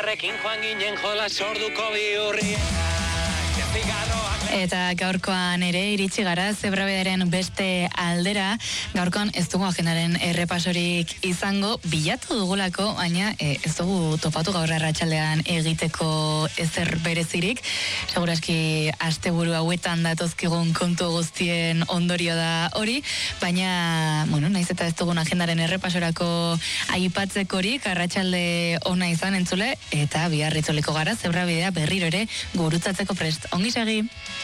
Elkarrekin joan ginen jola sorduko bihurri. Eta gaurkoan ere iritsi gara Zebrabideren beste aldera. Gaurkoan ez dugu agendaren errepasorik izango, bilatu dugulako, baina ez dugu topatu gaur arratsaldean egiteko ezer berezirik. Segurazki asteburu hauetan datozkigun kontu guztien ondorio da hori, baina, naiz eta ez dugun agendaren errepasorako aipatzekorik, arratsalde ona izan entzule, eta bihar itzuliko gara Zebrabidea berriro ere gurutzatzeko prest. Ongi segi!